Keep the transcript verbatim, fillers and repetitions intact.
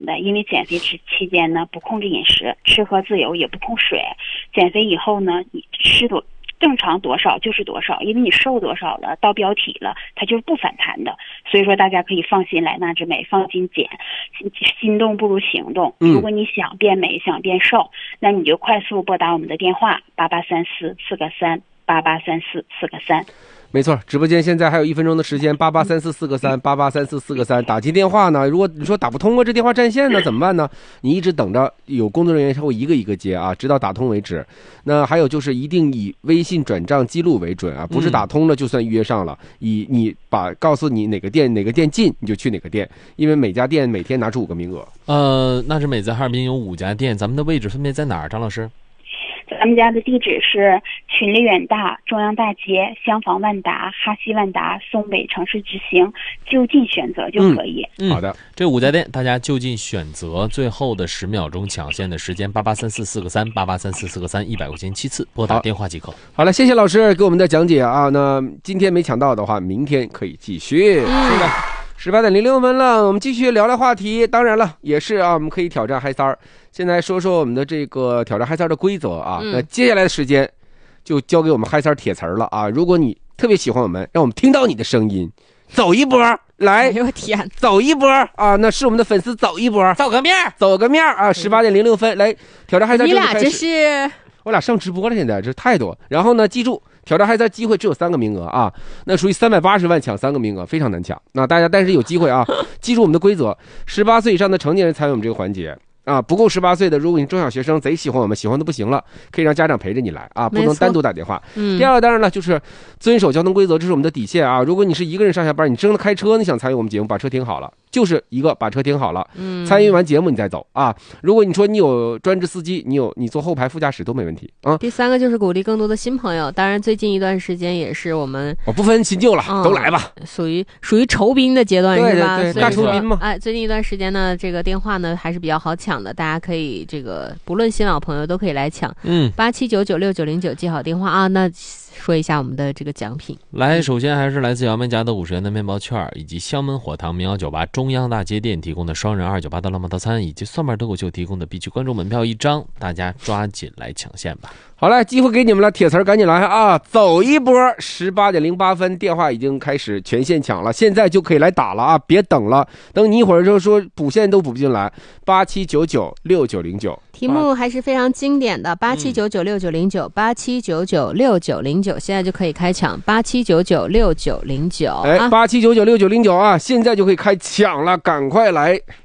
的，因为减肥期期间呢不控制饮食，吃喝自由也不碰水。减肥以后呢，你吃多正常多少就是多少，因为你瘦多少了，到标体了，它就是不反弹的。所以说大家可以放心来纳之美，放心减，心动不如行动。如果你想变美想变瘦，那你就快速拨打我们的电话八八三四四个三八八三四四个三。 没错，直播间现在还有一分钟的时间，八八三四四个三，八八三四四个三，打进电话呢。如果你说打不通啊，这电话占线呢，怎么办呢？你一直等着，有工作人员会一个一个接啊，直到打通为止。那还有就是一定以微信转账记录为准啊，不是打通了就算预约上了。以你把告诉你哪个店哪个店近，你就去哪个店，因为每家店每天拿出五个名额。 呃，纳之美在哈尔滨有五家店，咱们的位置分别在哪儿？张老师？ 咱们家的地址是群力远大中央大街厢房万达哈西万达松北城市之星，就近选择就可以。 嗯， 好的， 这五家店大家就近选择，最后的十秒钟抢线的时间，八八三四四个三，八八三四四个三，一百块钱七次，拨打电话即可。 好了，谢谢老师给我们的讲解啊。那今天没抢到的话，明天可以继续。 嗯、 是的。十八点零六分了，我们继续聊聊话题。当然了，也是啊，我们可以挑战嗨三儿。现在说说我们的这个挑战嗨三儿的规则啊。嗯、那接下来的时间就交给我们嗨三儿铁词儿了啊。如果你特别喜欢我们，让我们听到你的声音，走一波来，哎呦天， 走一波啊！那是我们的粉丝走一波， 走个面走个面啊！十八点零六分来挑战嗨三儿。 你俩这是？ 我俩上直播了，现在这太多。然后呢，记住。挑战嗨三机会只有三个名额啊，那属于三百八十万抢三个名额，非常难抢。那大家但是有机会啊，记住我们的规则：十八岁以上的成年人参与我们这个环节啊，不够十八岁的，如果你中小学生贼喜欢我们，喜欢的不行了，可以让家长陪着你来啊，不能单独打电话。嗯。第二个当然了，就是遵守交通规则，这是我们的底线啊。如果你是一个人上下班，你真的开车，你想参与我们节目，把车停好了。就是一个把车停好了，嗯，参与完节目你再走啊。如果你说你有专职司机，你有你坐后排副驾驶都没问题啊。 第三个就是鼓励更多的新朋友，当然最近一段时间也是我们我不分新旧了，嗯、都来吧， 属于属于酬宾的阶段对是吧？ 对对，大酬宾嘛。 哎，最近一段时间呢，这个电话呢还是比较好抢的，大家可以这个不论新老朋友都可以来抢。嗯，八七九九六九零九记好电话啊。那说一下我们的这个奖品。 来，首先还是来自姚梅家的五十元的面包券，以及香门火塘民谣酒吧中央大街店提供的双人二九八的浪漫套餐，以及蒜瓣脱口秀提供的必须观众门票一张，大家抓紧来抢线吧。 好了，机会给你们了，铁词儿赶紧来啊！走一波，十八点零八分，电话已经开始全线抢了，现在就可以来打了啊！别等了，等你一会儿就说补线都补不进来。八七九九六九零九， 题目还是非常经典的，八七九九六九零九，八七九九六九零九，现在就可以开抢，八七九九六九零九， 哎，八七九九六九零九啊，现在就可以开抢了，赶快来。